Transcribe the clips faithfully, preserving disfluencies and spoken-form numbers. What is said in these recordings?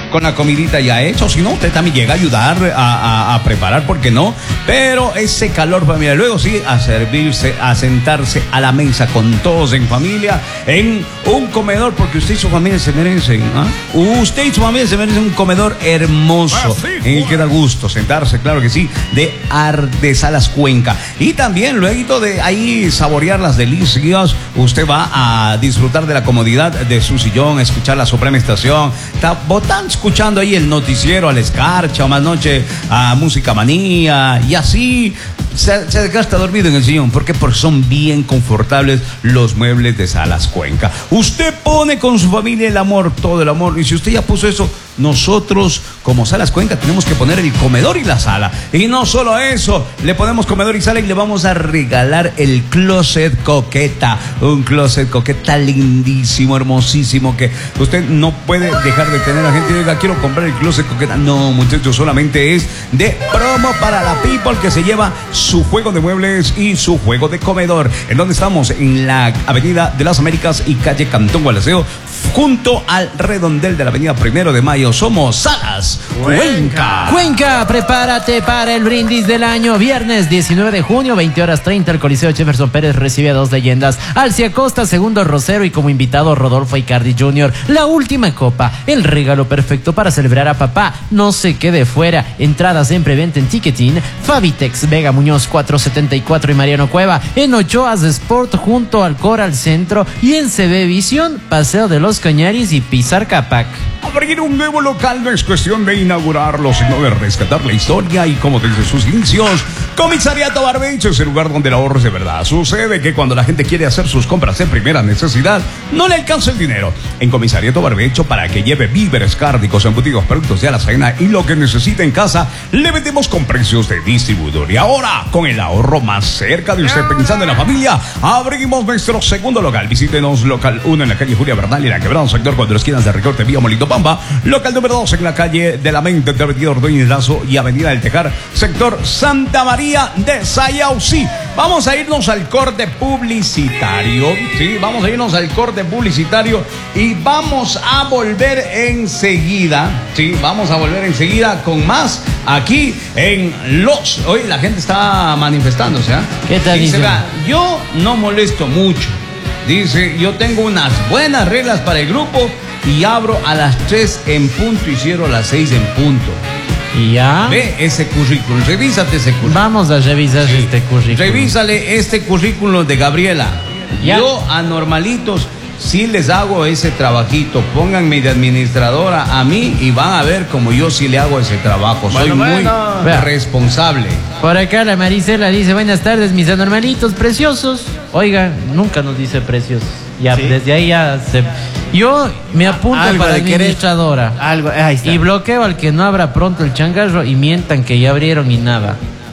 con la comidita ya hecha. Si no, usted también llega a ayudar a, a, a preparar, ¿por qué no? Pero ese calor familiar, luego sí, a servirse, a sentarse a la mesa con todos en familia, en un comedor, porque usted y su familia se merecen, ¿ah? Usted y su familia se merecen un comedor hermoso, en el que da gusto sentarse, claro que sí, de Artesalas Cuenca. Y también, luego de ahí saborear las delicias, usted va a disfrutar de la comodidad de su sillón, escuchar la Suprema Estación, está botando, escuchando ahí el noticiero al escarcha, o más noche a Música Manía, y así se, se desgasta dormido en el sillón. ¿Por qué? Porque son bien confortables los muebles de Salas Cuenca. Usted pone con su familia el amor, todo el amor, y si usted ya puso eso, nosotros como Salas Cuenca tenemos que poner el comedor y la sala. Y no solo eso, le ponemos comedor y sala y le vamos a regalar el closet coqueta. Un closet coqueta lindísimo, hermosísimo, que usted no puede dejar de tener a gente y diga, quiero comprar el closet coqueta. No, muchachos, solamente es de promo para la people que se lleva su juego de muebles y su juego de comedor. ¿En dónde estamos? En la Avenida de las Américas y calle Cantón Gualaceo, junto al redondel de la Avenida Primero de Mayo. Somos Salas Cuenca. Cuenca, prepárate para el brindis del año. Viernes diecinueve de junio, veinte horas treinta, el Coliseo Jefferson Pérez recibe a dos leyendas. Alcia Costa, segundo Rosero, y como invitado Rodolfo Icardi junior La última copa, el regalo perfecto para celebrar a papá. No se quede fuera. Entradas en preventa en Ticketing, Fabitex, Vega Muñoz cuatrocientos setenta y cuatro y Mariano Cueva. En Ochoas Sport junto al Coral Centro, y en C B Visión, Paseo de los Cañaris y Pizar Capac. Abrir un nuevo local no es cuestión de inaugurarlo, sino de rescatar la historia y, como desde sus inicios, Comisariato Barbecho es el lugar donde el ahorro es de verdad. Sucede que cuando la gente quiere hacer sus compras de primera necesidad, no le alcanza el dinero. En Comisariato Barbecho, para que lleve víveres, cárnicos, embutidos, productos de alacena y lo que necesite en casa, le vendemos con precios de distribuidor. Y ahora, con el ahorro más cerca de usted, pensando en la familia, abrimos nuestro segundo local. Visítenos, local uno en la calle Julia Bernal y la Quebrada, sector cuatro esquinas de Recorte, Vía Molito Pampa. Local número dos en la calle de la Mente de Avenida Ordóñez Lazo y Avenida del Tejar, sector Santa María de Sayausí. Vamos a irnos al corte publicitario, sí, vamos a irnos al corte publicitario y vamos a volver enseguida, sí, vamos a volver enseguida con más aquí en Los. Hoy la gente está manifestándose, ¿eh? ¿Qué tal? Dice, vea, yo no molesto mucho. Dice, yo tengo unas buenas reglas para el grupo y abro a las tres en punto y cierro a las seis en punto. ¿Y ya? Ve ese currículum, revísate ese currículum. Vamos a revisar sí. este currículum. Revísale este currículum de Gabriela. ¿Ya? Yo a normalitos sí les hago ese trabajito. Pónganme de administradora a mí y van a ver como yo sí le hago ese trabajo. Soy bueno, muy bueno. responsable. Por acá la Marisela dice, buenas tardes, mis anormalitos preciosos. Oiga, nunca nos dice preciosos. Ya, ¿sí? Desde ahí ya se... Yo me apunto algo para administradora. Algo, ahí está. Y bloqueo al que no abra pronto el changarro y mientan que ya abrieron y nada.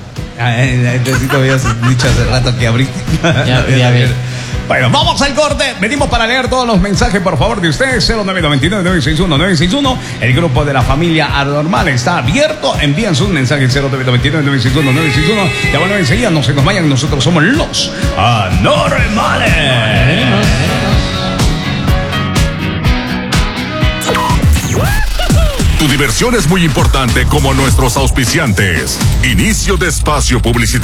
Necesito ver dicho hace rato que abriste. Ya, ya ver. Bueno, vamos al corte. Venimos para leer todos los mensajes, por favor, de ustedes. cero nueve nueve nueve, nueve seis uno, nueve seis uno. El grupo de la familia Anormal está abierto. Envían sus mensajes cero nueve nueve nueve, nueve seis uno, nueve seis uno. Ya bueno, enseguida no se nos vayan. Nosotros somos los Anormales. Tu diversión es muy importante como nuestros auspiciantes. Inicio de espacio publicitario.